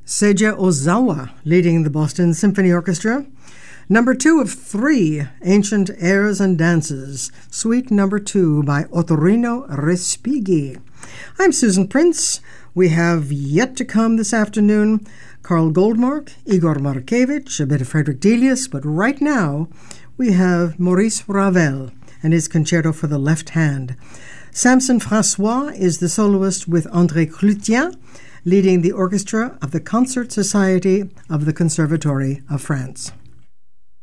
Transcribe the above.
Seiji Ozawa leading the Boston Symphony Orchestra. Number 2 of 3, Ancient Airs and Dances, Suite Number 2 by Ottorino Respighi. I'm Susan Prince. We have yet to come this afternoon Karl Goldmark, Igor Markevich, a bit of Frederick Delius, but right now we have Maurice Ravel and his Concerto for the Left Hand. Samson François is the soloist with André Cloutien, leading the orchestra of the Concert Society of the Conservatory of France.